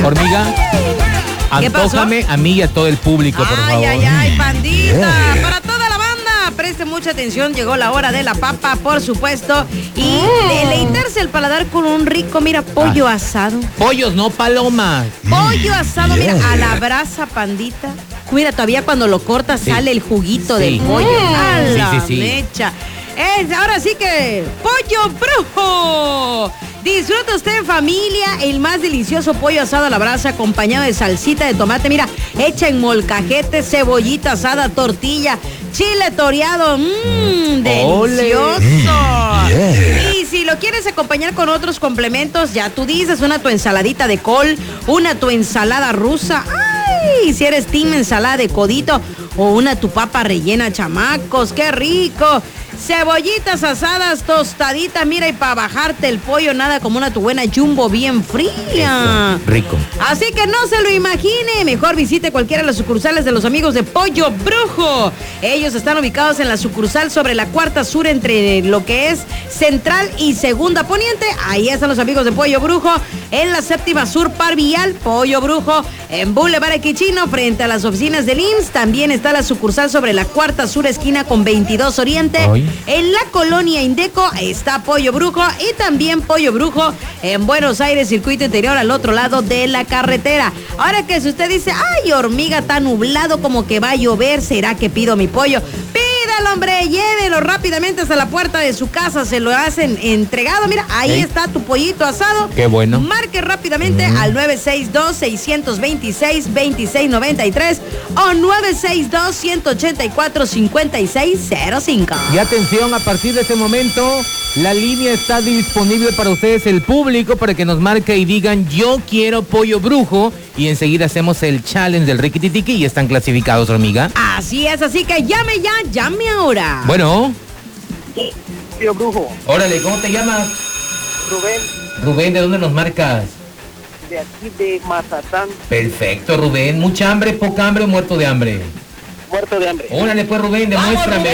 Hormiga, antójame a mí y a todo el público, por favor. Ay, pandita. Para toda la banda, preste mucha atención. Llegó la hora de la papa, por supuesto. Y deleitarse el paladar con un rico, mira, pollo asado. Pollos, no palomas. Pollo asado, mira, a la brasa, pandita. Mira, todavía cuando lo cortas sale el juguito del pollo. A la mecha. Ahora sí que, pollo brujo. Disfruta usted en familia el más delicioso pollo asado a la brasa acompañado de salsita de tomate, mira, hecha en molcajete, cebollita asada, tortilla, chile toreado, delicioso. Y si lo quieres acompañar con otros complementos, ya tú dices, tu ensaladita de col, tu ensalada rusa, si eres team ensalada de codito o tu papa rellena, chamacos, qué rico. Cebollitas asadas, tostaditas, mira, y para bajarte el pollo, nada como tu buena jumbo bien fría. Eso, rico. Así que no se lo imagine, mejor visite cualquiera de las sucursales de los amigos de Pollo Brujo. Ellos están ubicados en la sucursal sobre la Cuarta Sur, entre lo que es Central y Segunda Poniente. Ahí están los amigos de Pollo Brujo. En la Séptima Sur Par Vial, Pollo Brujo. En Boulevard Equichino, frente a las oficinas del IMSS. También está la sucursal sobre la Cuarta Sur, esquina con 22 Oriente. En la colonia Indeco está Pollo Brujo, y también Pollo Brujo en Buenos Aires, circuito interior, al otro lado de la carretera. Ahora que si usted dice, ay, Hormiga, está nublado, como que va a llover, ¿será que pido mi pollo? Pídalo, hombre, llévelo rápidamente hasta la puerta de su casa, se lo hacen entregado. Mira, ahí está tu pollito asado. Qué bueno. Marque rápidamente al 962-626-2693 o 962-184-5605. Y atención, a partir de este momento, la línea está disponible para ustedes, el público, para que nos marque y digan, yo quiero Pollo Brujo, y enseguida hacemos el challenge del Riquititiqui y están clasificados, Hormiga. Así es, así que llame ya, llame ahora. Bueno. Pollo Brujo. Órale, ¿cómo te llamas? Rubén. Rubén, ¿de dónde nos marcas? De aquí de Mazatlán. Perfecto, Rubén. ¿Mucha hambre, poca hambre o muerto de hambre? Muerto de hambre. Órale, pues, Rubén, demuéstrame.